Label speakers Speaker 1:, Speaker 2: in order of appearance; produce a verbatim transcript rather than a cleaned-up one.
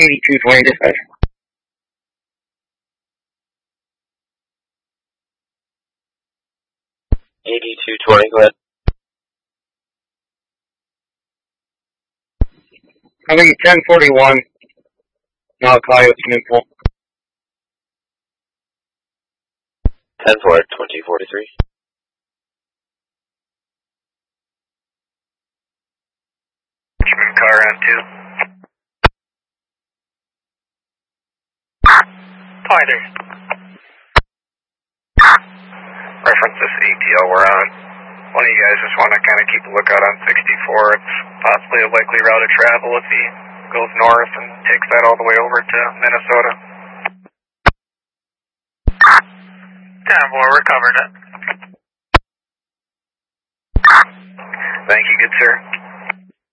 Speaker 1: eighty-two twenty dispatch.
Speaker 2: eighty-two twenty, go ahead.
Speaker 1: I think ten forty-one, Malachi with Newport.
Speaker 2: ten four, twenty forty-three.
Speaker 3: Car M two. Pointer. Reference this A T L we're on. One of you guys just want to kind of keep a lookout on sixty-four. It's possibly a likely route of travel if he goes north and takes that all the way over to Minnesota. ten four, we're covering it. Thank you, good sir.